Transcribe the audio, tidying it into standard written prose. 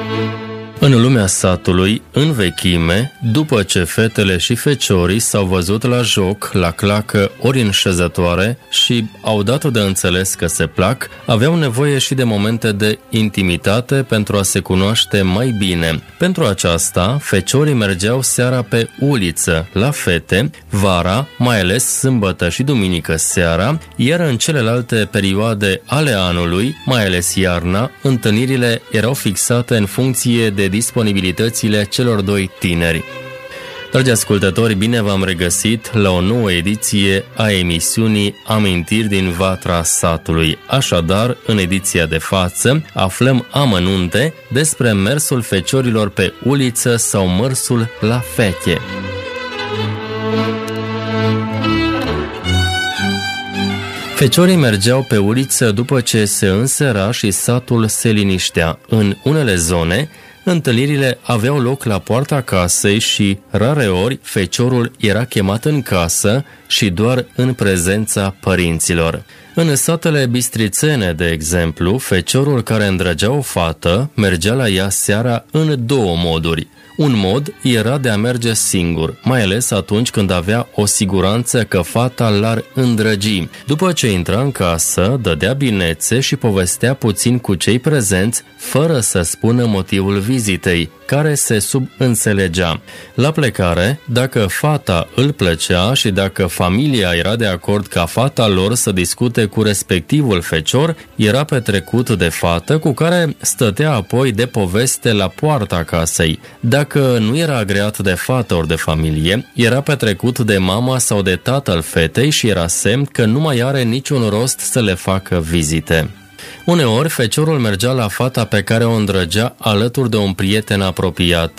În lumea satului, în vechime, după ce fetele și feciorii s-au văzut la joc, la clacă ori în șezătoare și au dat de înțeles că se plac, aveau nevoie și de momente de intimitate pentru a se cunoaște mai bine. Pentru aceasta, feciorii mergeau seara pe uliță, la fete, vara, mai ales sâmbătă și duminică seara, iar în celelalte perioade ale anului, mai ales iarna, întâlnirile erau fixate în funcție de disponibilitățile celor doi tineri. Dragi ascultători, bine v-am regăsit la o nouă ediție a emisiunii Amintiri din Vatra Satului. Așadar, în ediția de față, aflăm amănunte despre mersul feciorilor pe uliță sau mersul la fete. Feciorii mergeau pe uliță după ce se însera și satul se liniștea. În unele zone, întâlnirile aveau loc la poarta casei și, rareori, feciorul era chemat în casă și doar în prezența părinților. În satele bistrițene, de exemplu, feciorul care îndrăgea o fată mergea la ea seara în două moduri. Un mod era de a merge singur, mai ales atunci când avea o siguranță că fata l-ar îndrăgi. După ce intra în casă, dădea binețe și povestea puțin cu cei prezenți, fără să spună motivul vizitei, care se subînțelegea. La plecare, dacă fata îl plăcea și dacă familia era de acord ca fata lor să discute cu respectivul fecior, era petrecut de fată cu care stătea apoi de poveste la poarta casei. Dacă nu era agreat de fată ori de familie, era petrecut de mama sau de tatăl fetei și era semn că nu mai are niciun rost să le facă vizite. Uneori, feciorul mergea la fata pe care o îndrăgea alături de un prieten apropiat.